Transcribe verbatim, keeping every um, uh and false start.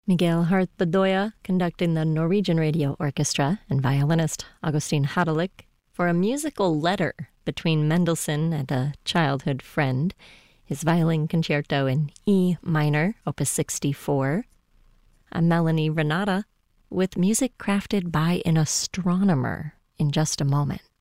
Miguel Harth Bedoya conducting the Norwegian Radio Orchestra and violinist Augustin Hadelich for a musical letter between Mendelssohn and a childhood friend, his violin concerto in E minor, opus sixty-four. I'm Melanie Renata with music crafted by an astronomer in just a moment.